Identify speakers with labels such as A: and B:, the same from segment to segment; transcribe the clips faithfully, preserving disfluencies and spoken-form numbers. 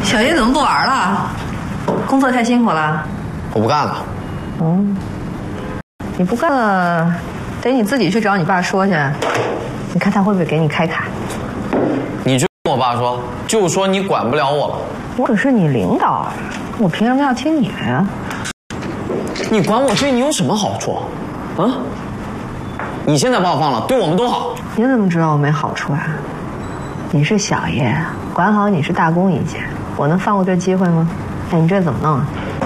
A: 小叶怎么不玩了？工作太辛苦了。
B: 我不干了。
A: 嗯，你不干了，得你自己去找你爸说去。你看他会不会给你开卡？
B: 你就跟我爸说，就说你管不了我了。
A: 我可是你领导，我凭什么要听你的呀？
B: 你管我对你有什么好处？啊？你现在把我放了，对我们都好。
A: 你怎么知道我没好处啊？你是小爷，管好你是大功一件，我能放过这机会吗？哎，你这怎么弄啊？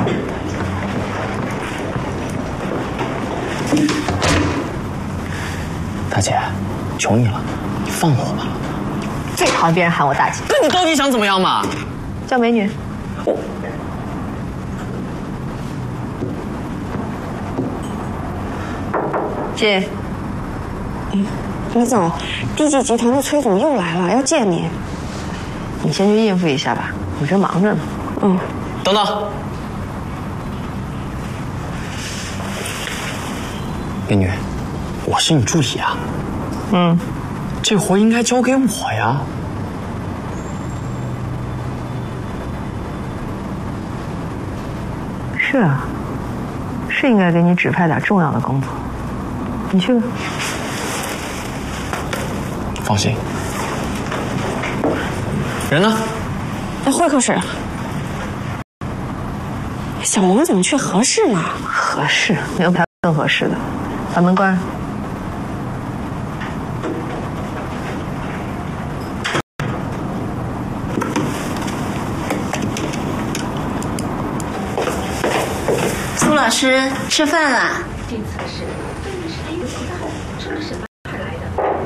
B: 大姐，求你了，你放了我吧。
A: 最讨厌别人喊我大姐。
B: 那你到底想怎么样嘛？
A: 叫美女。
B: 我。
A: 姐。
C: 嗯，李总，地纪集团的崔总又来了，要见你。
A: 你先去应付一下吧，我这忙着呢。
C: 嗯。
B: 等等。美女，我是你助理啊。
A: 嗯。
B: 这活应该交给我呀。
A: 是啊，是应该给你指派点重要的工作。你去吧。
B: 放心。人呢？
C: 在会客室。小萌怎么去合适呢？
A: 合适，没有比他更合适的。把门关上。
D: 苏老师，吃饭啦。
E: 这次是分明是他有其他真的是派来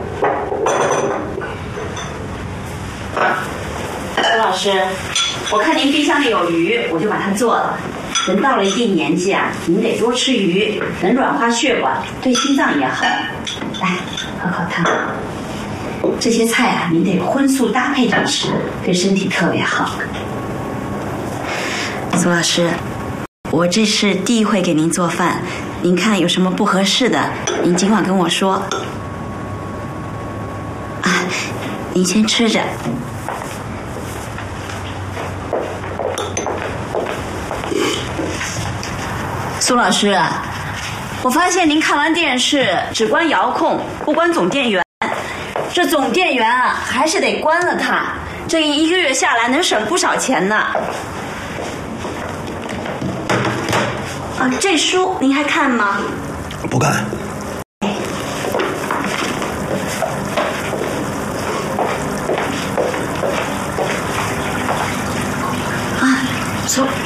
E: 的。
D: 苏老师，我看您冰箱里有鱼，我就把它做了。人到了一定年纪啊，您得多吃鱼，能软化血管，对心脏也好。来，喝口汤。这些菜啊，您得荤素搭配着吃，对身体特别好。苏老师，我这是第一回给您做饭，您看有什么不合适的，您尽管跟我说。啊，您先吃着。苏老师，我发现您看完电视只关遥控，不关总电源。这总电源啊，还是得关了它，这一个月下来能省不少钱呢。啊，这书您还看吗？
B: 不看。
D: 啊，苏。